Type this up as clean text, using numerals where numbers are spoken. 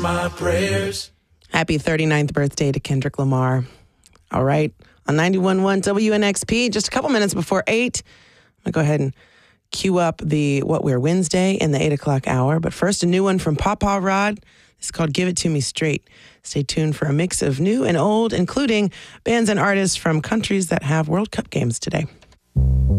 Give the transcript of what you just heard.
My prayers. Happy 39th birthday to Kendrick Lamar. All right. On 91.1 WNXP, just a couple minutes before 8, I'm going to go ahead and cue up the What We're Wednesday in the 8 o'clock hour. But first, a new one from Papa Rod. It's called Give It To Me Straight. Stay tuned for a mix of new and old, including bands and artists from countries that have World Cup games today.